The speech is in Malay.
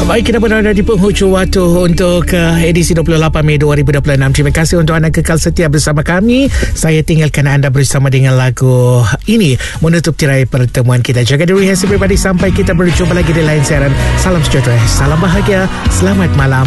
Baik, kita berada di penghujung waktu untuk edisi 28 Mei 2026. Terima kasih untuk anda kekal setia bersama kami. Saya tinggalkan anda bersama dengan lagu ini menutup tirai pertemuan kita. Jaga diri, hasil pribadi, sampai kita berjumpa lagi di lain siaran. Salam sejahtera, salam bahagia, selamat malam.